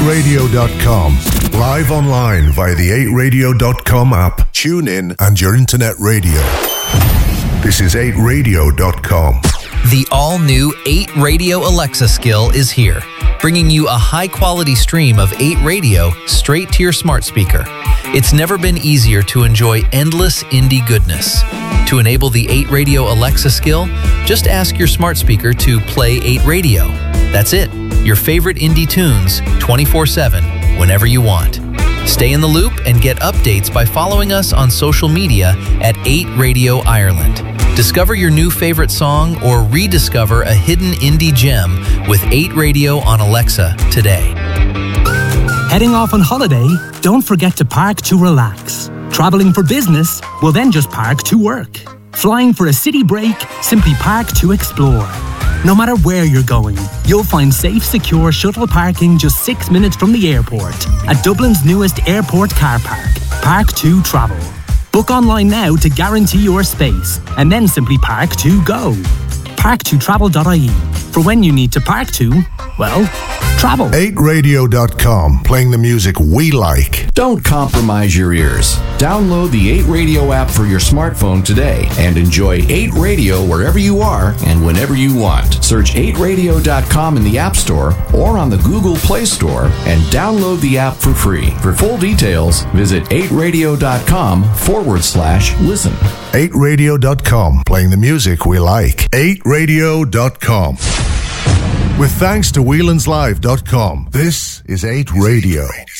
8radio.com. Live online via the 8radio.com app. Tune in and your internet radio. This is 8radio.com. The all-new 8 Radio Alexa skill is here, bringing you a high-quality stream of 8 Radio straight to your smart speaker. It's never been easier to enjoy endless indie goodness. To enable the 8 Radio Alexa skill, just ask your smart speaker to play 8 Radio. That's it. Your favorite indie tunes 24/7, whenever you want. Stay in the loop and get updates by following us on social media at 8 Radio Ireland. Discover your new favorite song or rediscover a hidden indie gem with 8 Radio on Alexa today. Heading off on holiday? Don't forget to park to relax. Traveling for business? Well, then just park to work. Flying for a city break? Simply park to explore. No matter where you're going, you'll find safe, secure shuttle parking just 6 minutes from the airport at Dublin's newest airport car park, Park 2 Travel. Book online now to guarantee your space, and then simply park to go. Park2travel.ie. For when you need to park to, well, travel. 8radio.com, playing the music we like. Don't compromise your ears. Download the 8 Radio app for your smartphone today and enjoy 8 Radio wherever you are and whenever you want. Search 8radio.com in the App Store or on the Google Play Store and download the app for free. For full details, visit 8radio.com/listen. 8radio.com, playing the music we like. 8radio.com. With thanks to Whelan'sLive.com, this is 8 Radio.